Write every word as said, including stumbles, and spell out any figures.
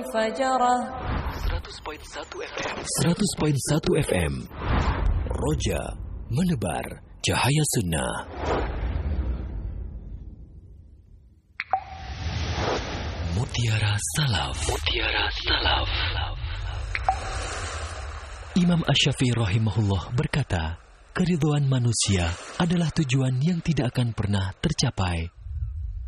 فجرة. seratus koma satu F M. seratus koma satu F M. Roja menebar cahaya sunnah. Mutiara Salaf. Mutiara Salaf. Imam Asy-Syafi'i rahimahullah berkata, keridhaan manusia adalah tujuan yang tidak akan pernah tercapai